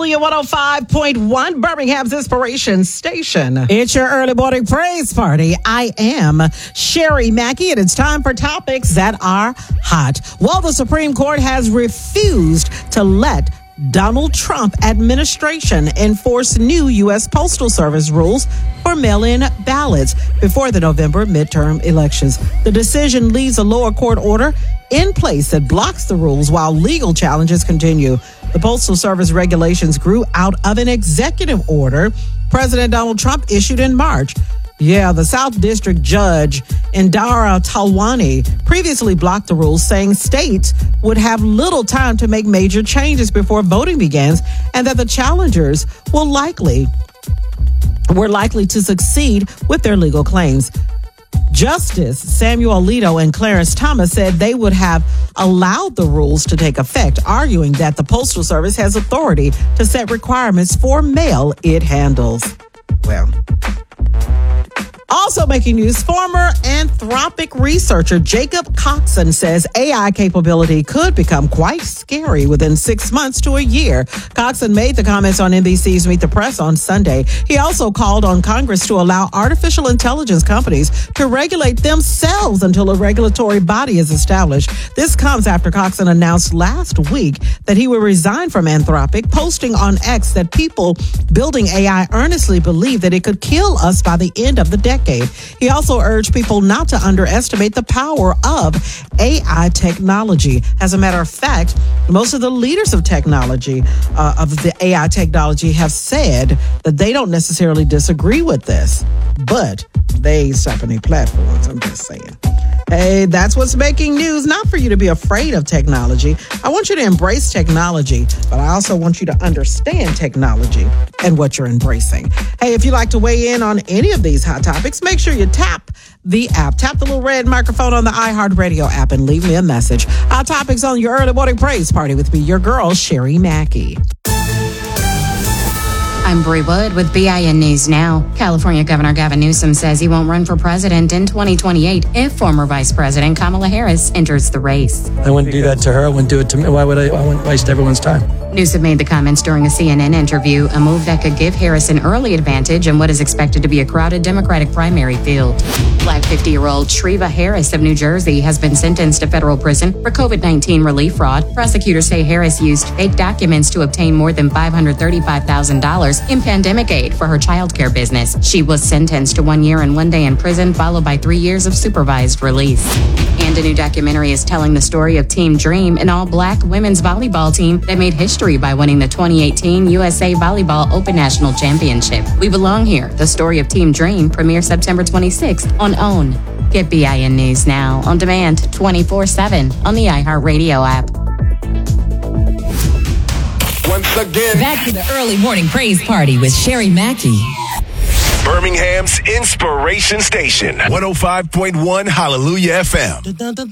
Hallelujah 105.1, Birmingham's Inspiration Station. It's your early morning praise party. I am Sherry Mackey, and it's time for topics that are hot. Well, the Supreme Court has refused to let Donald Trump administration enforce new U.S. Postal Service rules for mail-in ballots before the November midterm elections. The decision leaves a lower court order in place that blocks the rules while legal challenges continue. The Postal Service regulations grew out of an executive order President Donald Trump issued in March. Yeah, the South District Judge Indira Talwani previously blocked the rules, saying states would have little time to make major changes before voting begins, and that the challengers were likely to succeed with their legal claims. Justice Samuel Alito and Clarence Thomas said they would have allowed the rules to take effect, arguing that the Postal Service has authority to set requirements for mail it handles. Well, also making news, former Anthropic researcher Jacob Coxon says AI capability could become quite scary within 6 months to a year. Coxon made the comments on NBC's Meet the Press on Sunday. He also called on Congress to allow artificial intelligence companies to regulate themselves until a regulatory body is established. This comes after Coxon announced last week that he would resign from Anthropic, posting on X that people building AI earnestly believe that it could kill us by the end of the decade. He also urged people not to underestimate the power of AI technology. As a matter of fact, most of the leaders of technology, of the AI technology, have said that they don't necessarily disagree with this, but they ain't stopping any platforms. I'm just saying. Hey, that's what's making news. Not for you to be afraid of technology. I want you to embrace technology, but I also want you to understand technology and what you're embracing. Hey, if you'd like to weigh in on any of these hot topics, make sure you tap the app. Tap the little red microphone on the iHeartRadio app and leave me a message. Our topics on your early morning praise party with me, your girl, Sherry Mackey. I'm Bree Wood with BIN News Now. California Governor Gavin Newsom says he won't run for president in 2028 if former Vice President Kamala Harris enters the race. I wouldn't do that to her. I wouldn't do it to me. Why would I wouldn't waste everyone's time? Newsom made the comments during a CNN interview, a move that could give Harris an early advantage in what is expected to be a crowded Democratic primary field. Black 50-year-old Shreva Harris of New Jersey has been sentenced to federal prison for COVID-19 relief fraud. Prosecutors say Harris used fake documents to obtain more than $535,000 in pandemic aid for her childcare business. She was sentenced to 1 year and 1 day in prison, followed by 3 years of supervised release. And a new documentary is telling the story of Team Dream, an all-black women's volleyball team that made history by winning the 2018 USA Volleyball Open National Championship. We Belong Here, the story of Team Dream, premieres September 26th on OWN. Get BIN News Now on demand 24/7 on the iHeartRadio app. Once again, back to the early morning praise party with Sherry Mackey. Birmingham's Inspiration Station, 105.1 Hallelujah FM.